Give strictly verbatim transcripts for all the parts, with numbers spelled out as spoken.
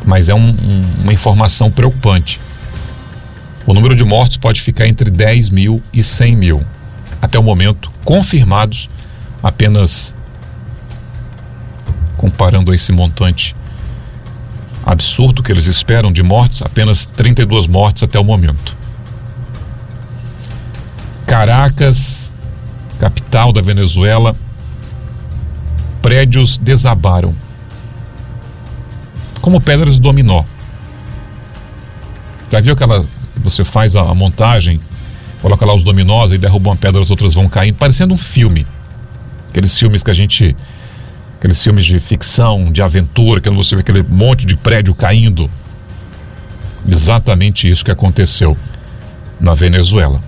mas é um, um, uma informação preocupante. O número de mortos pode ficar entre dez mil e cem mil. Até o momento, confirmados, apenas, comparando a esse montante absurdo que eles esperam de mortes, apenas trinta e duas mortes até o momento. Caracas, capital da Venezuela, prédios desabaram como pedras de dominó. Já viu aquela, você faz a, a montagem, coloca lá os dominós e derruba uma pedra, as outras vão caindo, parecendo um filme. Aqueles filmes que a gente, aqueles filmes de ficção, de aventura, que você vê aquele monte de prédio caindo. Exatamente isso que aconteceu na Venezuela.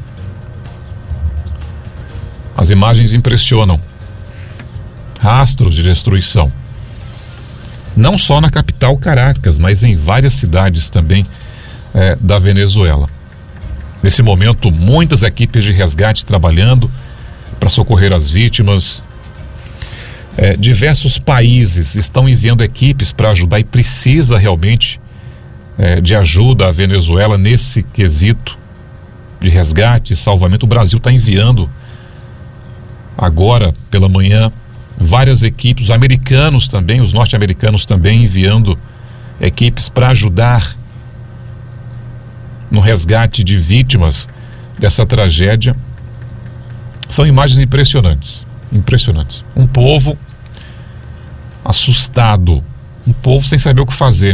As imagens impressionam. Rastros de destruição. Não só na capital Caracas, mas em várias cidades também é, da Venezuela. Nesse momento, muitas equipes de resgate trabalhando para socorrer as vítimas. É, diversos países estão enviando equipes para ajudar e precisa realmente é, de ajuda à Venezuela nesse quesito de resgate e salvamento. O Brasil está enviando agora pela manhã várias equipes, os americanos também, os norte-americanos também enviando equipes para ajudar no resgate de vítimas dessa tragédia. São imagens impressionantes, impressionantes. Um povo assustado, um povo sem saber o que fazer.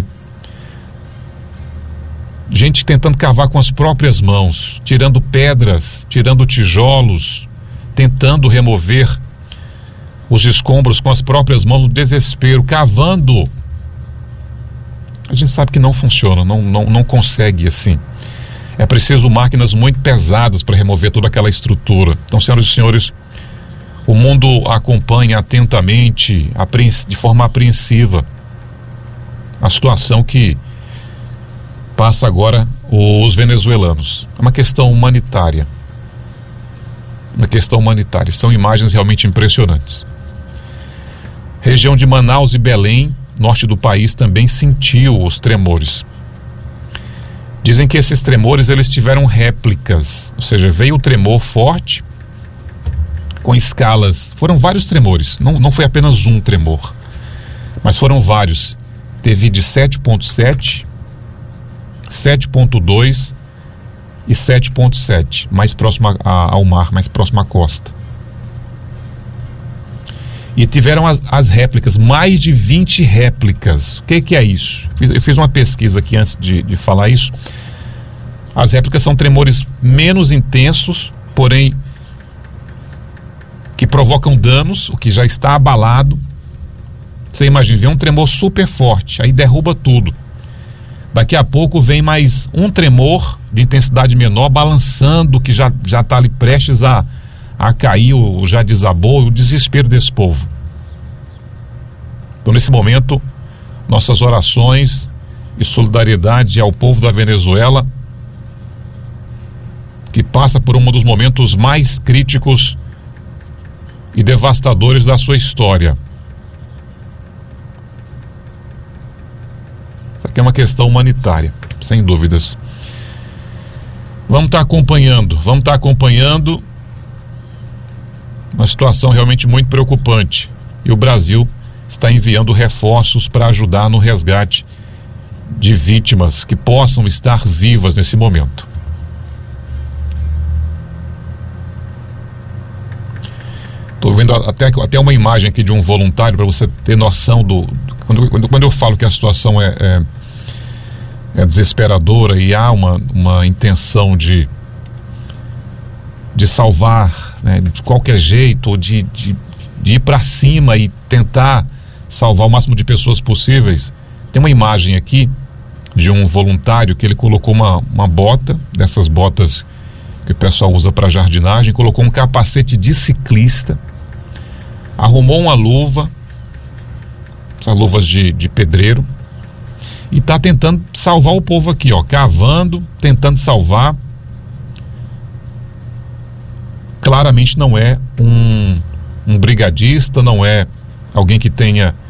Gente tentando cavar com as próprias mãos, tirando pedras, tirando tijolos, tentando remover os escombros com as próprias mãos no desespero, cavando. A gente sabe que não funciona, não, não, não consegue assim. É preciso máquinas muito pesadas para remover toda aquela estrutura. Então, senhoras e senhores, o mundo acompanha atentamente, de forma apreensiva, a situação que passa agora os venezuelanos. É uma questão humanitária. Uma questão humanitária. São imagens realmente impressionantes. Região de Manaus e Belém, norte do país, também sentiu os tremores. Dizem que esses tremores eles tiveram réplicas, ou seja, veio o tremor forte com escalas. Foram vários tremores, não, não foi apenas um tremor, mas foram vários. Teve de sete ponto sete, sete ponto dois e sete ponto sete, mais próximo a, a, ao mar, mais próximo à costa. E tiveram as, as réplicas, mais de vinte réplicas. O que, que é isso? Eu fiz uma pesquisa aqui antes de, de falar isso. As réplicas são tremores menos intensos, porém que provocam danos, o que já está abalado. Você imagina, vem um tremor super forte, aí derruba tudo. Daqui a pouco vem mais um tremor de intensidade menor, balançando o que já já está ali prestes a a cair, ou já desabou, o desespero desse povo. Então, nesse momento, nossas orações e solidariedade ao povo da Venezuela, que passa por um dos momentos mais críticos e devastadores da sua história. Isso aqui é uma questão humanitária, sem dúvidas. Vamos estar acompanhando, vamos estar acompanhando uma situação realmente muito preocupante. E o Brasil está enviando reforços para ajudar no resgate de vítimas que possam estar vivas nesse momento. Estou vendo até, até uma imagem aqui de um voluntário para você ter noção do... do quando, quando, quando eu falo que a situação é, é, é desesperadora e há uma, uma intenção de de salvar, né, de qualquer jeito, ou de, de, de ir para cima e tentar salvar o máximo de pessoas possíveis. Tem uma imagem aqui de um voluntário que ele colocou uma, uma bota, dessas botas que o pessoal usa para jardinagem, colocou um capacete de ciclista, arrumou uma luva, essas luvas de, de pedreiro, e está tentando salvar o povo aqui, ó, cavando, tentando salvar. Claramente não é um, um brigadista, não é alguém que tenha